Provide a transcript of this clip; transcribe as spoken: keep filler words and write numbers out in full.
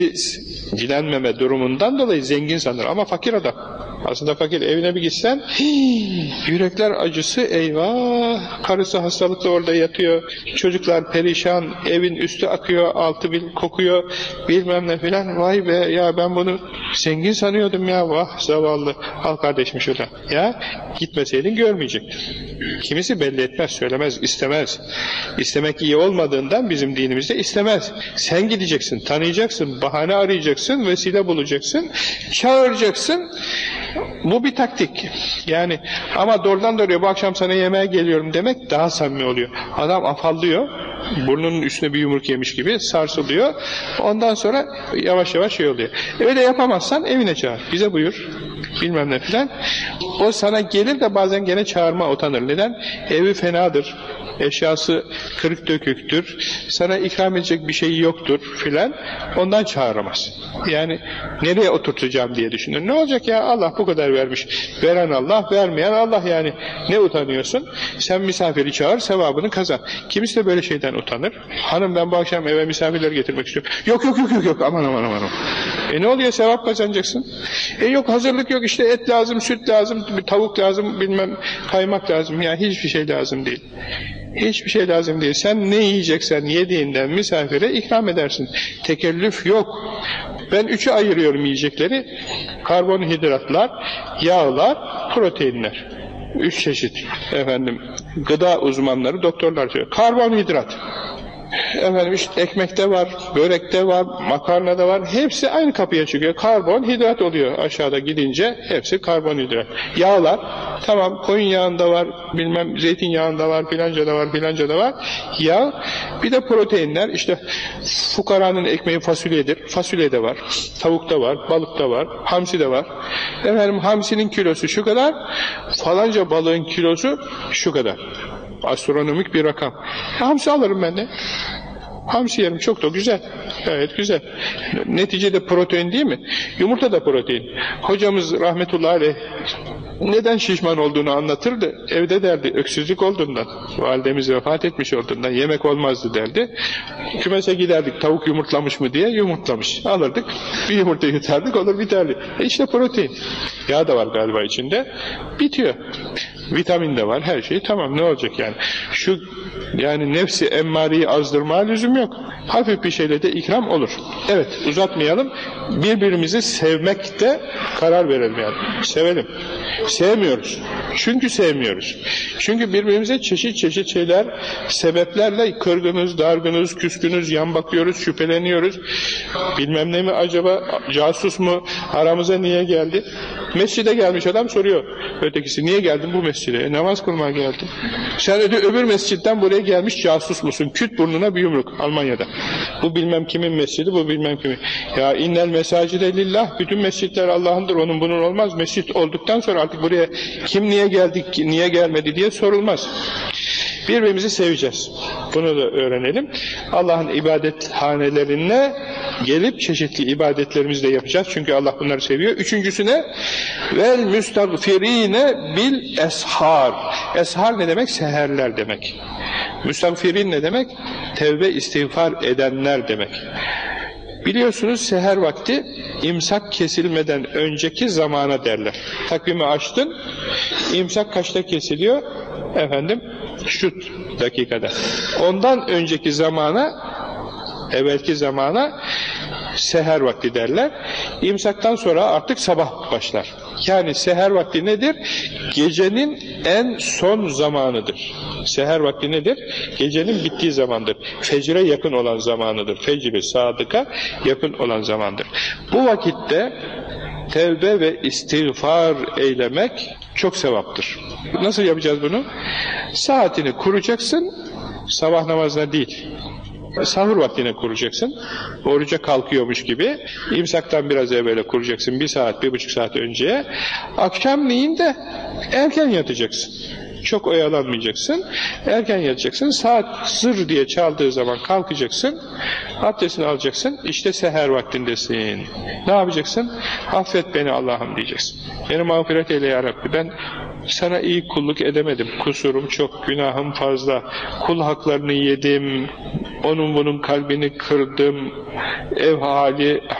dilenmeme durumundan dolayı zengin sanır ama fakir adam. Aslında fakir. Evine bir gitsen hii, yürekler acısı, eyvah, karısı hastalıkla orada yatıyor, çocuklar perişan, evin üstü akıyor, altı bil kokuyor, bilmem ne filan. Vay be ya, ben bunu zengin sanıyordum ya, vah zavallı, al kardeşim şuradan. Ya gitmeseydin görmeyecektin. Kimisi belli etmez, söylemez, istemez. İstemek iyi olmadığından bizim dinimizde istemez. Sen gideceksin, tanıyacaksın, bahane arayacaksın, vesile bulacaksın, çağıracaksın. Bu bir taktik. Yani ama doğrudan doğruya bu akşam sana yemeğe geliyorum demek daha samimi oluyor. Adam afallıyor, burnunun üstüne bir yumruk yemiş gibi sarsılıyor. Ondan sonra yavaş yavaş şey oluyor. Öyle yapamazsan evine çağır. Bize buyur, bilmem ne filan. O sana gelir de bazen gene çağırma utanır. Neden? Evi fenadır, eşyası kırık döküktür, sana ikram edecek bir şey yoktur filan, ondan çağıramaz. Yani nereye oturtacağım diye düşünür. Ne olacak ya, Allah bu kadar vermiş. Veren Allah, vermeyen Allah yani. Ne utanıyorsun? Sen misafiri çağır, sevabını kazan. Kimisi de böyle şeyden utanır. Hanım ben bu akşam eve misafirler getirmek istiyorum. Yok yok yok yok yok aman aman aman. E ne oluyor, sevap kazanacaksın? E yok hazırlık yok, işte et lazım, süt lazım, tavuk lazım, bilmem kaymak lazım. Ya hiçbir şey lazım değil. Hiçbir şey lazım değil. Sen ne yiyeceksen yediğinden misafire ikram edersin. Tekellüf yok. Ben üçe ayırıyorum yiyecekleri. Karbonhidratlar, yağlar, proteinler. Üç çeşit. Efendim, gıda uzmanları, doktorlar diyor. Karbonhidrat. Efendim işte ekmekte var, börekte var, makarnada var. Hepsi aynı kapıya çıkıyor. Karbonhidrat oluyor aşağıda gidince. Hepsi karbonhidrat. Yağlar, tamam koyun yağında var, bilmem zeytinyağında var, filanca da var, filanca da var. Yağ, bir de proteinler. İşte fukaranın ekmeği fasulyedir. Fasulye de var, tavuk da var, balık da var, hamsi de var. Efendim hamsinin kilosu şu kadar, falanca balığın kilosu şu kadar. Astronomik bir rakam. Hamsi alırım ben de. Hamsi yerim, çok da güzel. Gayet güzel. Neticede protein değil mi? Yumurta da protein. Hocamız rahmetullahi aleyh neden şişman olduğunu anlatırdı. Evde derdi, öksüzlük olduğundan, validemiz vefat etmiş olduğundan yemek olmazdı derdi. Kümese giderdik, tavuk yumurtlamış mı diye, yumurtlamış. Alırdık, bir yumurta yutardık, olur biterdi. E işte protein. Yağ da var galiba içinde. Bitiyor. Vitamin de var, her şey tamam, ne olacak yani? Şu yani nefsi emmariyi azdırmaya lüzum yok. Hafif bir şeyle de ikram olur. Evet, uzatmayalım. Birbirimizi sevmekte karar verelim yani. Sevelim. Sevmiyoruz. Çünkü sevmiyoruz. Çünkü birbirimize çeşit çeşit şeyler, sebeplerle kırgınız, dargınız, küskünüz, yan bakıyoruz, şüpheleniyoruz. Bilmem ne mi acaba, casus mu, aramıza niye geldi? Mescide gelmiş adam soruyor. Ötekisi, niye geldin bu mescide? E, namaz kılmaya geldim. Sen öde öbür mescitten buraya gelmiş casus musun? Küt burnuna bir yumruk Almanya'da. Bu bilmem kimin mescidi, bu bilmem kimin. Ya innel mesacide lillah, bütün mescitler Allah'ındır, onun bunun olmaz. Mescit olduktan sonra artık buraya kim niye geldik, niye gelmedi diye sorulmaz. Birbirimizi seveceğiz. Bunu da öğrenelim. Allah'ın ibadethanelerine gelip çeşitli ibadetlerimizi de yapacağız. Çünkü Allah bunları seviyor. Üçüncüsüne vel müstagfirine bil eshar. Eshar ne demek? Seherler demek. Müstagfirin ne demek? Tevbe istiğfar edenler demek. Biliyorsunuz seher vakti imsak kesilmeden önceki zamana derler. Takvimi açtın, imsak kaçta kesiliyor? Efendim, şu dakikada. Ondan önceki zamana, evvelki zamana seher vakti derler. İmsaktan sonra artık sabah başlar. Yani seher vakti nedir? Gecenin en son zamanıdır. Seher vakti nedir? Gecenin bittiği zamandır. Fecre yakın olan zamanıdır. Fecr-i sadıka yakın olan zamandır. Bu vakitte tevbe ve istiğfar eylemek çok sevaptır. Nasıl yapacağız bunu? Saatini kuracaksın, sabah namazına değil. Sahur vaktine kuracaksın, oruca kalkıyormuş gibi, imsaktan biraz evvel kuracaksın, bir saat, bir buçuk saat önceye. Akşamleyin de erken yatacaksın. Çok oyalanmayacaksın, erken yatacaksın, saat zır diye çaldığı zaman kalkacaksın, abdestini alacaksın, işte seher vaktindesin. Ne yapacaksın? Affet beni Allah'ım diyeceksin. Beni mağfiret eyle ya Rabbi, ben sana iyi kulluk edemedim, kusurum çok, günahım fazla, kul haklarını yedim, onun bunun kalbini kırdım, ev hali